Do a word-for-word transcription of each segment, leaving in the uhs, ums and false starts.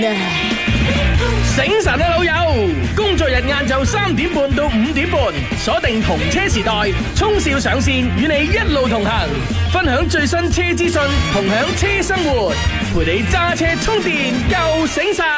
醒神啊老友，工作日晏晝三點半到五點半，鎖定同車時代，衝少上線，與你一路同行，分享最新車資訊，同享車生活，陪你揸車充電又醒神。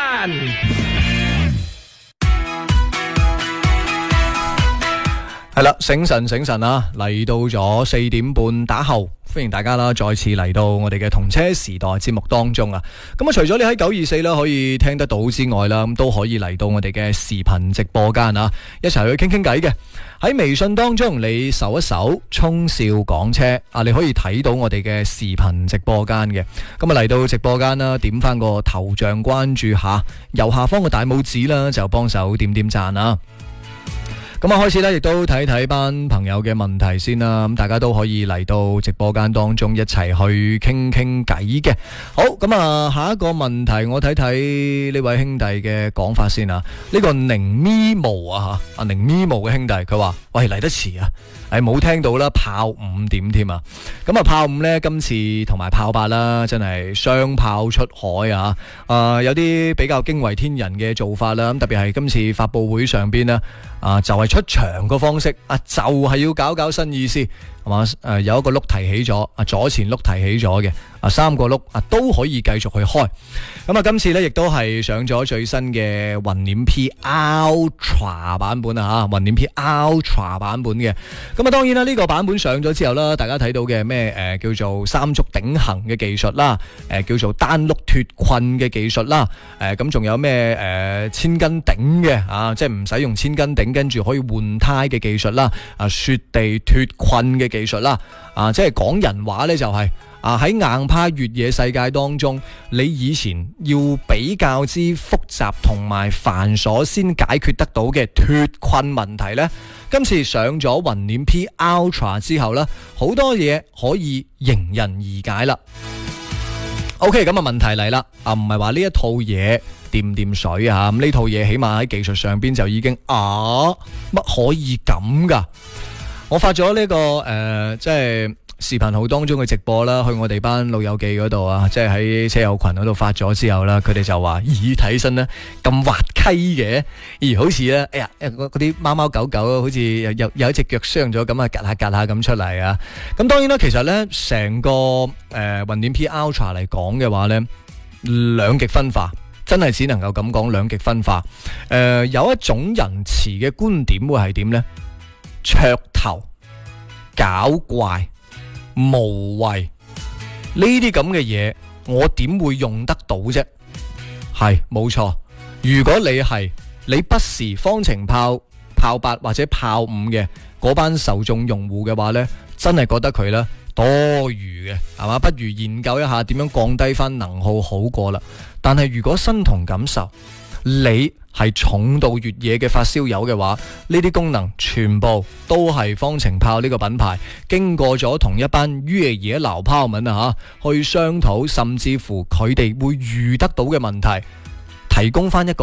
係啦，醒神醒神啊！嚟到咗四點半打後，歡迎大家啦，再次嚟到我哋嘅同車時代節目當中啊！咁啊，除咗你喺九二四啦可以聽得到之外啦，咁都可以嚟到我哋嘅視頻直播間啊，一齊去傾傾偈嘅。喺微信當中，你搜一搜衝少講車啊，你可以睇到我哋嘅視頻直播間嘅。咁啊，嚟到直播間啦，點翻個頭像關注下，右下方嘅大拇指啦，就幫手點點讚啊！咁啊，開始咧，亦都睇睇班朋友嘅問題先啦。咁大家都可以嚟到直播間當中一齊去傾傾偈嘅。好，咁啊，下一個問題我睇睇呢位兄弟嘅講法先啊。呢個寧咪毛啊吓，阿寧咪毛嘅兄弟，佢話：喂，嚟得遲啊！誒，冇聽到啦，炮五點添啊！咁啊，炮五呢，今次同埋炮八啦，真係雙炮出海啊！啊，有啲比較驚為天人嘅做法啦。咁特別係今次發佈會上邊呢，啊，就係出場個方式啊，就係要搞搞新意思，係嘛？誒，有一個轆提起咗，啊，左前轆提起咗嘅，啊，三個轆啊都可以繼續去開。咁啊，今次呢亦都係上咗最新嘅雲輦 P Ultra 版本啊，吓，雲輦 P Ultra 版本嘅。咁啊，當然啦，呢個版本上咗之後啦，大家睇到嘅咩誒叫做三足鼎行嘅技術啦，誒叫做單轆脫困嘅技術啦，誒咁仲有咩誒千斤頂嘅啊，即係唔使用千斤頂，跟住可以換胎嘅技術啦，啊雪地脫困嘅技術啦，啊即係講人話呢就係、是。啊！喺硬派越野世界當中，你以前要比較之複雜同埋繁瑣先解決得到嘅脫困問題呢，今次上咗雲輦 P Ultra 之後呢，好多嘢可以迎刃而解啦。OK， 咁啊問題嚟啦，啊唔係話呢一套嘢掂唔掂水啊？咁呢套嘢起碼喺技術上邊就已經啊乜可以咁噶？我發咗呢、這個誒、呃，即係。視頻號當中嘅直播啦，去我哋班老友記嗰度啊，即係喺車友群嗰度發咗之後啦，佢哋就話：咦，睇起身咧咁滑稽嘅，而好似咧，哎呀，嗰啲貓貓狗狗好似有有有一隻腳傷咗咁啊，趌下趌下咁出嚟啊！咁當然啦，其實咧成個誒雲輦 P Ultra 嚟講嘅話咧，兩極分化，真係只能夠咁講兩極分化。誒、呃，有一種人持嘅觀點會係點咧？噱頭、搞怪。無謂呢啲咁嘅嘢，我點會用得到啫？係冇錯，如果你係你不是方程炮、炮八或者炮五嘅嗰班受眾用戶嘅話呢，真係覺得佢呢多餘嘅，係嘛？不如研究一下點樣降低翻能耗好過啦。但係如果身同感受，你係重度越野嘅發燒友嘅話，呢啲功能全部都係方程炮呢個品牌經過咗同一班越野老炮們啊吓去商討，甚至乎佢哋會遇得到嘅問題，提供翻一個